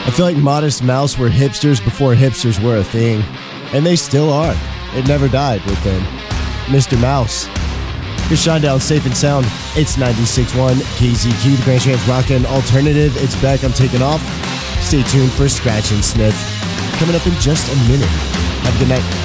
I feel like Modest Mouse were hipsters before hipsters were a thing. And they still are. It never died with them. Mr. Mouse. Here's Shinedown, safe and sound. It's 96.1 KZQ, the Grand Strand's Rockin' Alternative. It's back. I'm taking off. Stay tuned for Scratch and Sniff. Coming up in just a minute. Have a good night.